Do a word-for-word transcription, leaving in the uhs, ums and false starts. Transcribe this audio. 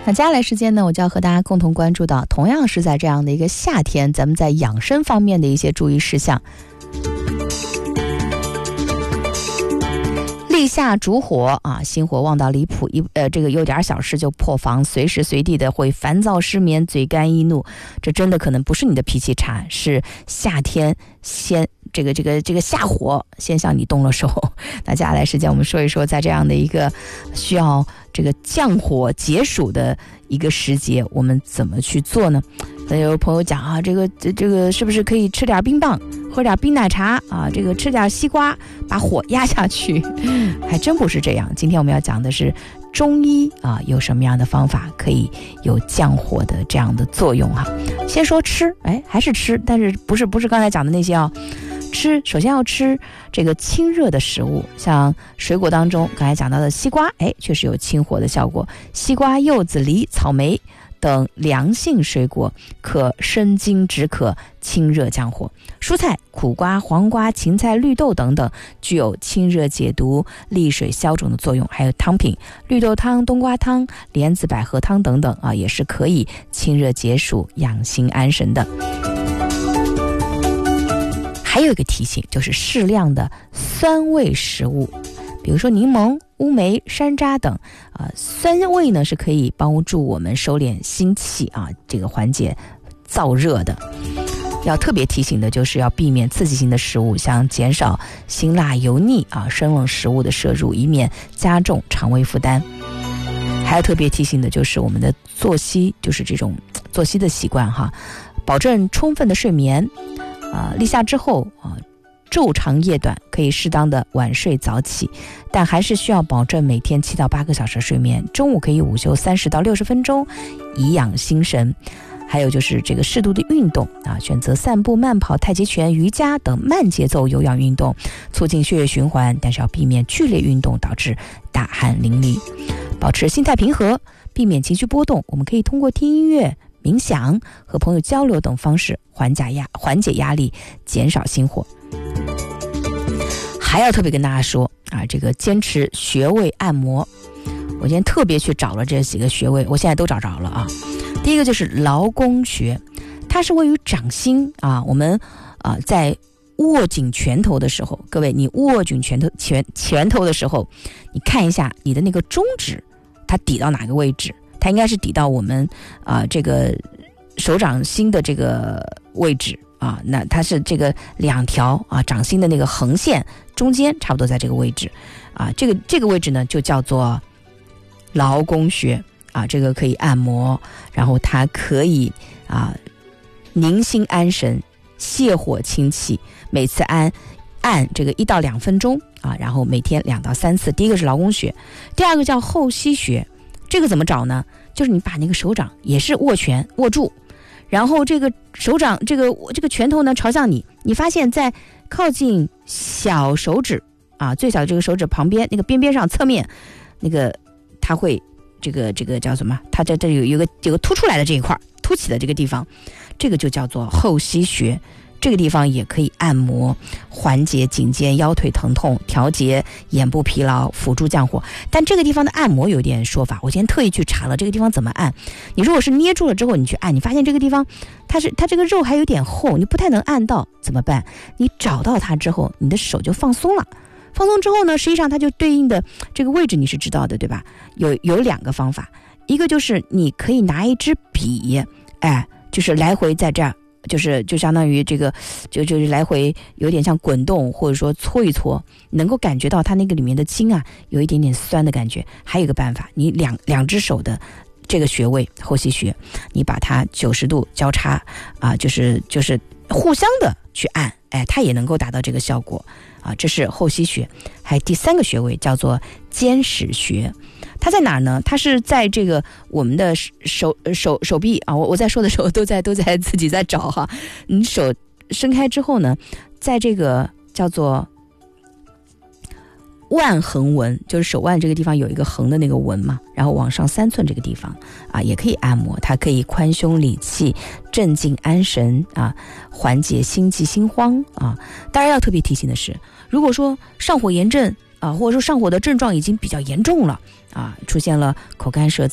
那接下来时间呢，我就要和大家共同关注到，同样是在这样的一个夏天，咱们在养生方面的一些注意事项。立夏主火啊，心火旺到离谱，一呃这个有点小事就破防，随时随地的会烦躁失眠、嘴干易怒，这真的可能不是你的脾气差，是夏天先这个这个这个下火先向你动了手。那接下来时间我们说一说，在这样的一个需要这个降火解暑的一个时节，我们怎么去做呢？有朋友讲啊，这个这个是不是可以吃点冰棒，喝点冰奶茶啊？这个吃点西瓜，把火压下去？还真不是这样。今天我们要讲的是中医啊，有什么样的方法可以有降火的这样的作用哈？先说吃，哎，还是吃，但是不是不是刚才讲的那些啊？吃，首先要吃这个清热的食物，像水果当中刚才讲到的西瓜，哎，确实有清火的效果。西瓜、柚子、梨、草莓等凉性水果可生津止渴、清热降火。蔬菜苦瓜、黄瓜、芹菜、绿豆等等具有清热解毒、利水消肿的作用。还有汤品，绿豆汤、冬瓜汤、莲子百合汤等等啊，也是可以清热解暑、养心安神的。还有一个提醒，就是适量的酸味食物，比如说柠檬、乌梅、山楂等啊、呃，酸味呢是可以帮助我们收敛心气啊，这个缓解燥热的。要特别提醒的就是要避免刺激性的食物，像减少辛辣油腻啊生冷食物的摄入，以免加重肠胃负担。还要特别提醒的就是我们的作息，就是这种作息的习惯哈，保证充分的睡眠。啊、呃，立夏之后啊、呃，昼长夜短，可以适当的晚睡早起，但还是需要保证每天七到八个小时睡眠。中午可以午休三十到六十分钟，以养心神。还有就是这个适度的运动啊，选择散步、慢跑、太极拳、瑜伽等慢节奏有氧运动，促进血液循环，但是要避免剧烈运动导致大汗淋漓。保持心态平和，避免情绪波动。我们可以通过听音乐、冥想和朋友交流等方式缓解压缓解压力，减少心火。还要特别跟大家说啊，这个坚持穴位按摩。我今天特别去找了这几个穴位，我现在都找着了啊。第一个就是劳宫穴，它是位于掌心啊。我们啊在握紧拳头的时候，各位你握紧拳头拳拳头的时候，你看一下你的那个中指，它抵到哪个位置？它应该是抵到我们啊、呃、这个手掌心的这个位置啊，那它是这个两条啊掌心的那个横线中间差不多在这个位置啊，这个这个位置呢就叫做劳宫穴啊，这个可以按摩，然后它可以啊宁心安神、泻火清气，每次按按这个一到两分钟啊，然后每天两到三次。第一个是劳宫穴，第二个叫后溪穴。这个怎么找呢？就是你把那个手掌也是握拳握住，然后这个手掌这个这个拳头呢朝向你，你发现在靠近小手指啊最小的这个手指旁边那个边边上侧面那个它会这个这个叫什么？它这这有有个有个凸出来的这一块凸起的这个地方，这个就叫做后溪穴。这个地方也可以按摩，缓解颈肩腰腿疼痛，调节眼部疲劳，辅助降火。但这个地方的按摩有点说法，我今天特意去查了这个地方怎么按。你如果是捏住了之后你去按，你发现这个地方它是它这个肉还有点厚，你不太能按到，怎么办？你找到它之后，你的手就放松了。放松之后呢，实际上它就对应的这个位置你是知道的，对吧？有有两个方法，一个就是你可以拿一支笔，哎，就是来回在这儿。就是就相当于这个就就是来回有点像滚动，或者说搓一搓，能够感觉到它那个里面的筋啊有一点点酸的感觉。还有一个办法，你两两只手的这个穴位后溪穴，你把它九十度交叉啊，就是就是互相的去按，哎，它也能够达到这个效果啊。这是后溪穴。还有第三个穴位叫做肩矢穴。它在哪儿呢？它是在这个我们的手手手臂啊，我我在说的时候都在都在自己在找哈。你手伸开之后呢，在这个叫做腕横纹，就是手腕这个地方有一个横的那个纹嘛，然后往上三寸这个地方啊，也可以按摩，它可以宽胸理气、镇静安神啊，缓解心悸心慌啊。当然要特别提醒的是，如果说上火炎症啊，或者说上火的症状已经比较严重了啊，出现了口干舌